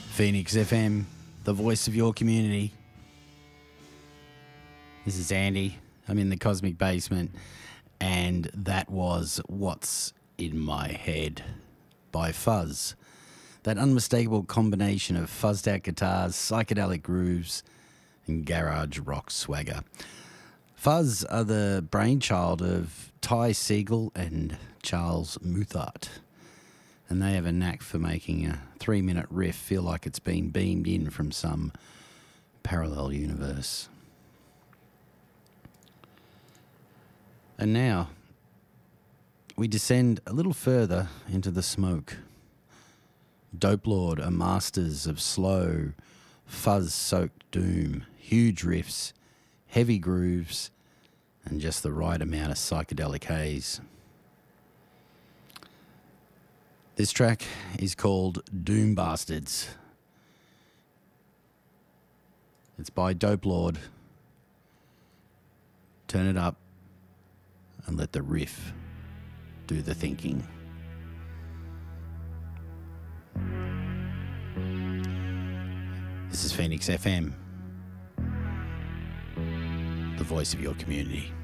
Phoenix FM, the voice of your community. This is Andy. I'm in the Cosmic Basement, and that was What's in My Head by Fuzz. That unmistakable combination of fuzzed out guitars, psychedelic grooves, and garage rock swagger. Fuzz are the brainchild of Ty Siegel and Charles Muthart, and they have a knack for making a 3-minute riff feel like it's been beamed in from some parallel universe. And now, we descend a little further into the smoke. Dope Lord are masters of slow, fuzz-soaked doom, huge riffs, heavy grooves, and just the right amount of psychedelic haze. This track is called Doom Bastards. It's by Dope Lord. Turn it up and let the riff do the thinking. This is Phoenix FM, the voice of your community.